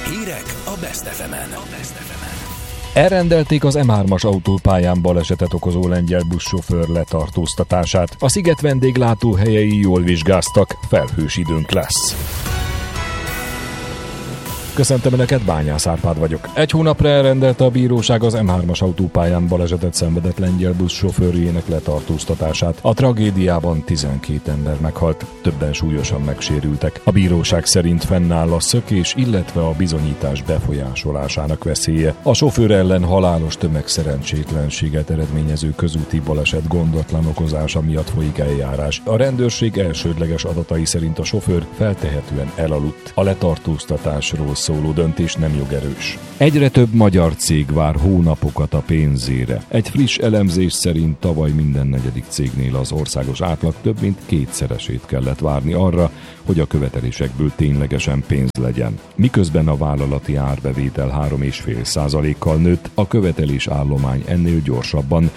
Hírek a Best FM-en. Elrendelték az M3-as autópályán balesetet okozó lengyel buszsofőr letartóztatását. A sziget vendéglátóhelyei jól vizsgáztak, felhős időnk lesz. Köszöntöm Önöket, Bányász Árpád vagyok. Egy hónapra elrendelte a bíróság az M3-as autópályán balesetet szenvedett lengyel buszsofőrjének letartóztatását. A tragédiában 12 ember meghalt, többen súlyosan megsérültek. A bíróság szerint fennáll a szökés, illetve a bizonyítás befolyásolásának veszélye. A sofőr ellen halálos tömegszerencsétlenséget eredményező közúti baleset gondatlan okozása miatt folyik eljárás. A rendőrség elsődleges adatai szerint a sofőr feltehetően elaludt. A letartóztatásról szóló döntés nem jogerős. Egyre több magyar cég vár hónapokat a pénzére. Egy friss elemzés szerint tavaly minden negyedik cégnél az országos átlag több mint kétszeresét kellett várni arra, hogy a követelésekből ténylegesen pénz legyen. Miközben a vállalati árbevétel 3,5%-kal nőtt, a követelés állomány ennél gyorsabban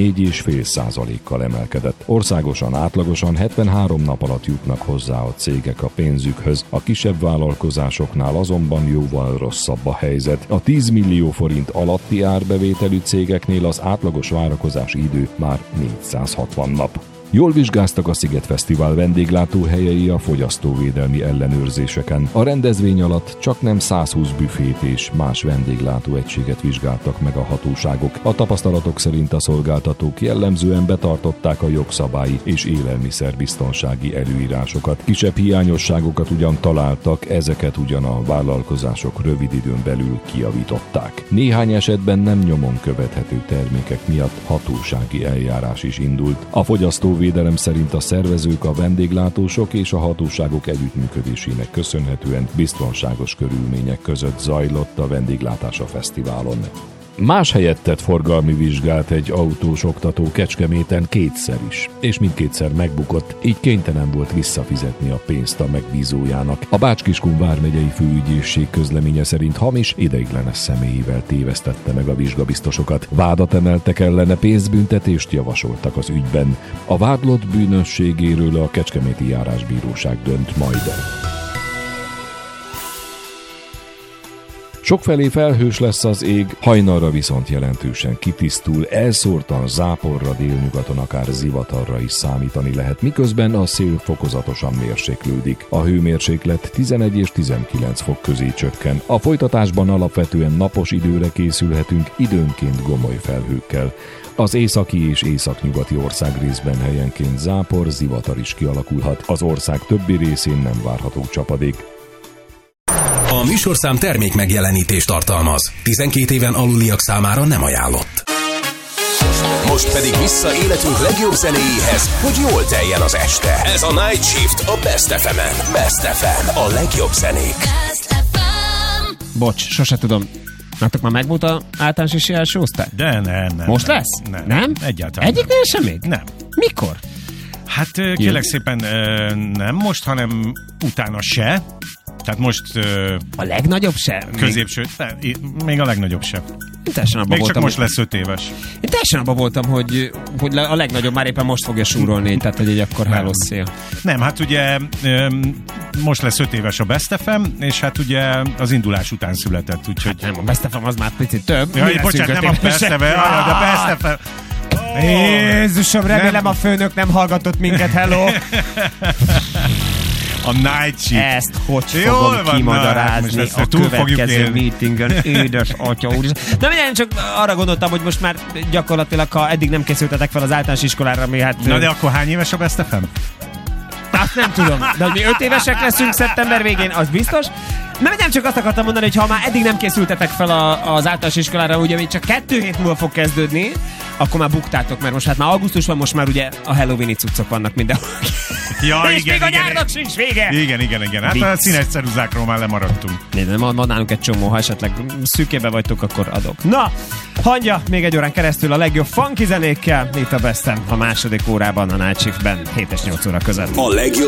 4,5%-kal emelkedett. Országosan átlagosan 73 nap alatt jutnak hozzá a cégek a pénzükhöz, a kisebb vállalkozásoknál azonban jóval rosszabb a helyzet. A 10 millió forint alatti árbevételű cégeknél az átlagos várakozási idő már 460 nap. Jól vizsgáztak a Sziget Fesztivál vendéglátóhelyei a fogyasztóvédelmi ellenőrzéseken. A rendezvény alatt csaknem 120 büfét és más vendéglátóegységet vizsgáltak meg a hatóságok. A tapasztalatok szerint a szolgáltatók jellemzően betartották a jogszabályi és élelmiszerbiztonsági előírásokat. Kisebb hiányosságokat ugyan találtak, ezeket ugyan a vállalkozások rövid időn belül kijavították. Néhány esetben nem nyomon követhető termékek miatt hatósági eljárás is indult. A fogyasztóvédelem szerint a szervezők, a vendéglátósok és a hatóságok együttműködésének köszönhetően biztonságos körülmények között zajlott a vendéglátás a fesztiválon. Más helyett tett forgalmi vizsgát egy autós oktató Kecskeméten kétszer is, és mindkétszer megbukott, így kénytelen volt visszafizetni a pénzt a megbízójának. A Bács-Kiskun vármegyei főügyészség közleménye szerint hamis, ideiglenes személyével tévesztette meg a vizsgabiztosokat. Vádat emeltek ellene, pénzbüntetést javasoltak az ügyben. A vádlott bűnösségéről a Kecskeméti Járásbíróság dönt majd. Sokfelé felhős lesz az ég, hajnalra viszont jelentősen kitisztul, elszórtan záporra, délnyugaton akár zivatarra is számítani lehet, miközben a szél fokozatosan mérséklődik. A hőmérséklet 11 és 19 fok közé csökken. A folytatásban alapvetően napos időre készülhetünk, időnként gomoly felhőkkel. Az északi és északnyugati országrészben helyenként zápor, zivatar is kialakulhat. Az ország többi részén nem várható csapadék. A műsorszám termék megjelenítést tartalmaz. 12 éven aluliak számára nem ajánlott. Most pedig vissza életünk legjobb zenéjéhez, hogy jól teljen az este. Ez a Night Shift a Best FM-en. Best FM, a legjobb zenék. Bocs, sose tudom. Nátok már megvolt a általános és első osztály? De nem. Most lesz? Nem? Egyáltalán Egyiknél sem még? Nem. Mikor? Hát kérlek szépen nem most, hanem utána se. Tehát most... A legnagyobb se? Középső, még a legnagyobb se. Még csak most lesz 5 éves. Én teljesen abban voltam, hogy a legnagyobb már éppen most fogja súrolni, tehát hogy egy akkor hálószél. Nem, hát ugye most lesz 5 éves a Best FM, és hát ugye az indulás után született, úgyhogy... Hát nem, a Best FM az már picit több. Jaj, bocsánat, nem a Best FM, a Best FM. Jézusom, remélem a főnök nem hallgatott minket, hello! A Night Shift. Ezt hogy fogom kimadarázni a következő meetingen, édes atya úr. Na mindjárt csak arra gondoltam, hogy most már gyakorlatilag, ha eddig nem készültetek fel az általános iskolára, ami hát... Na de akkor hány éves a Best FM? Azt nem tudom, de hogy mi 5 évesek leszünk szeptember végén, az biztos. Nem csak azt akartam mondani, hogy ha már eddig nem készültetek fel az általános iskolára, ugye még csak 2 hét múlva fog kezdődni, akkor már buktátok, mert most hát már augusztus van, most már ugye a Halloween-i cuccok vannak mindenhol. Ja, és igen, még a nyárnak sincs vége! Igen. Hát a színes ceruzákról már lemaradtunk. Van nálunk egy csomó, ha esetleg szűkébe vagytok, akkor adok. Na, hangja még egy órán keresztül a legjobb funky zenékkel, itt a Bestem a második órában, a Night Shiftben, 7 és 8 óra között. A legjobb